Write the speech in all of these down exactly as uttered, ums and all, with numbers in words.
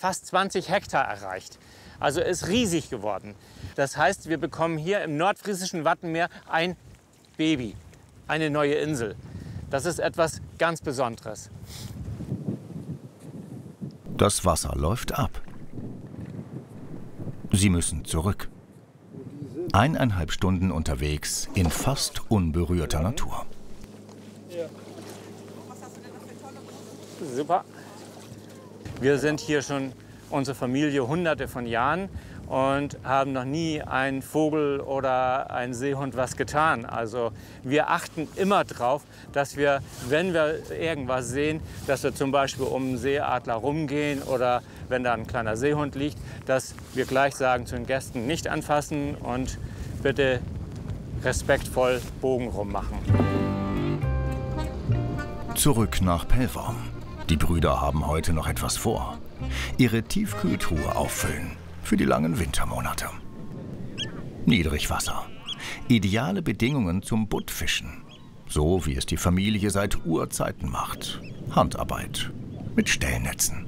fast zwanzig Hektar erreicht. Also ist riesig geworden. Das heißt, wir bekommen hier im nordfriesischen Wattenmeer ein Baby, eine neue Insel. Das ist etwas ganz Besonderes. Das Wasser läuft ab. Sie müssen zurück. Eineinhalb Stunden unterwegs in fast unberührter Natur. Super. Wir sind hier schon, unsere Familie, hunderte von Jahren und haben noch nie einen Vogel oder einen Seehund was getan. Also wir achten immer darauf, dass wir, wenn wir irgendwas sehen, dass wir zum Beispiel um einen Seeadler rumgehen oder wenn da ein kleiner Seehund liegt, dass wir gleich sagen zu den Gästen, nicht anfassen und bitte respektvoll Bogen rummachen. Zurück nach Pellworm. Die Brüder haben heute noch etwas vor. Ihre Tiefkühltruhe auffüllen für die langen Wintermonate. Niedrigwasser. Ideale Bedingungen zum Buttfischen. So wie es die Familie seit Urzeiten macht. Handarbeit mit Stellnetzen.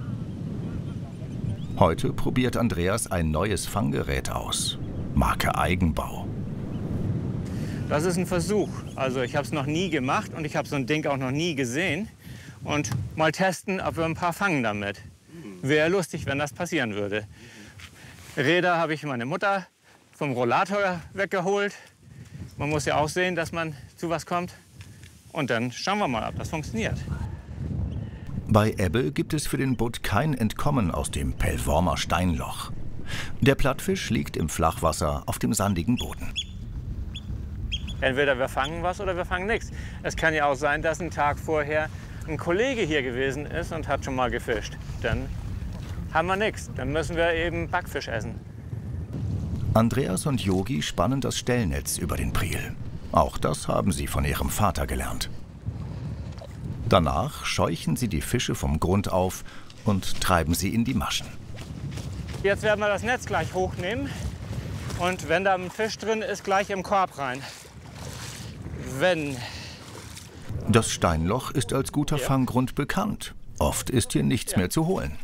Heute probiert Andreas ein neues Fanggerät aus. Marke Eigenbau. Das ist ein Versuch. Also ich habe es noch nie gemacht und ich habe so ein Ding auch noch nie gesehen. Und mal testen, ob wir ein paar fangen damit. Wäre lustig, wenn das passieren würde. Räder habe ich meine Mutter vom Rollator weggeholt. Man muss ja auch sehen, dass man zu was kommt. Und dann schauen wir mal, ob das funktioniert. Bei Ebbe gibt es für den Butt kein Entkommen aus dem Pellwormer Steinloch. Der Plattfisch liegt im Flachwasser auf dem sandigen Boden. Entweder wir fangen was oder wir fangen nichts. Es kann ja auch sein, dass ein Tag vorher ein Kollege hier gewesen ist und hat schon mal gefischt. Dann haben wir nichts. Dann müssen wir eben Backfisch essen. Andreas und Yogi spannen das Stellnetz über den Priel. Auch das haben sie von ihrem Vater gelernt. Danach scheuchen sie die Fische vom Grund auf und treiben sie in die Maschen. Jetzt werden wir das Netz gleich hochnehmen und wenn da ein Fisch drin ist, gleich im Korb rein. Wenn. Das Steinloch ist als guter Ja. Fanggrund bekannt. Oft ist hier nichts Ja. mehr zu holen.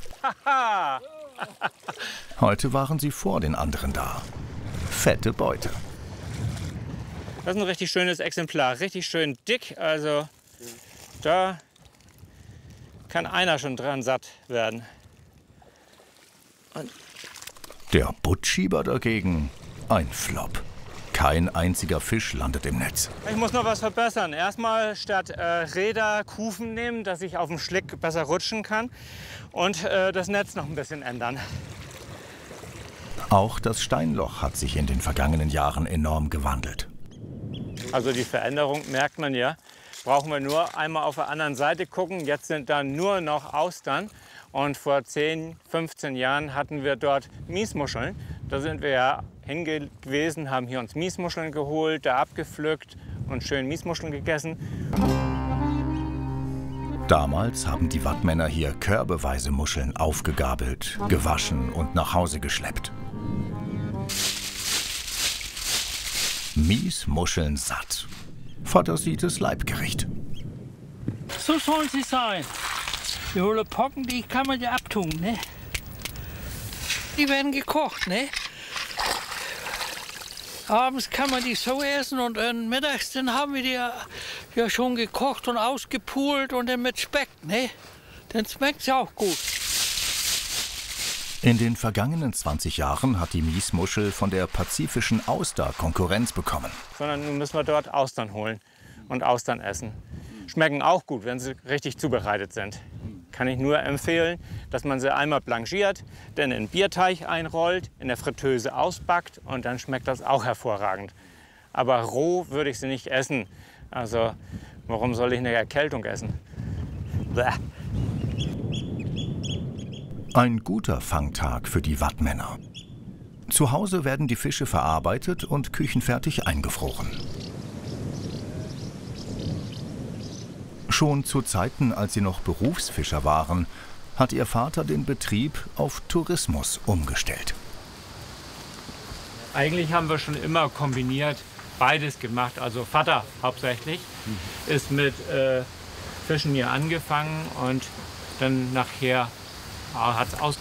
Heute waren sie vor den anderen da. Fette Beute. Das ist ein richtig schönes Exemplar, richtig schön dick. Also da kann einer schon dran satt werden. Und Der Buttschieber dagegen ein Flop. Kein einziger Fisch landet im Netz. ich muss noch was verbessern. Erstmal statt äh, Räder Kufen nehmen, dass ich auf dem Schlick besser rutschen kann. Und äh, das Netz noch ein bisschen ändern. Auch das Steinloch hat sich in den vergangenen Jahren enorm gewandelt. Also die Veränderung merkt man ja. Brauchen wir nur einmal auf der anderen Seite gucken. Jetzt sind da nur noch Austern. Und vor zehn, fünfzehn Jahren hatten wir dort Miesmuscheln. Da sind wir ja hingewesen, haben hier uns Miesmuscheln geholt, da abgepflückt und schön Miesmuscheln gegessen. Damals haben die Wattmänner hier körbeweise Muscheln aufgegabelt, gewaschen und nach Hause geschleppt. Miesmuscheln satt. Vaters Leibgericht. So sollen sie sein. Die hohle Pocken, die kann man ja abtun, ne? Die werden gekocht, ne? Abends kann man die so essen und äh, mittags dann haben wir die ja, ja schon gekocht und ausgepult und dann mit Speck, ne? Dann schmeckt sie auch gut. In den vergangenen zwanzig Jahren hat die Miesmuschel von der pazifischen Auster Konkurrenz bekommen. Sondern nun müssen wir dort Austern holen und Austern essen. Schmecken auch gut, wenn sie richtig zubereitet sind. Kann ich nur empfehlen, dass man sie einmal blanchiert, dann in Bierteig einrollt, in der Fritteuse ausbackt und dann schmeckt das auch hervorragend. Aber roh würde ich sie nicht essen. Also warum soll ich eine Erkältung essen? Bäh. Ein guter Fangtag für die Wattmänner. Zu Hause werden die Fische verarbeitet und küchenfertig eingefroren. Schon zu Zeiten, als sie noch Berufsfischer waren, hat ihr Vater den Betrieb auf Tourismus umgestellt. Eigentlich haben wir schon immer kombiniert, beides gemacht. Also Vater hauptsächlich ist mit äh, Fischen hier angefangen und dann nachher hat es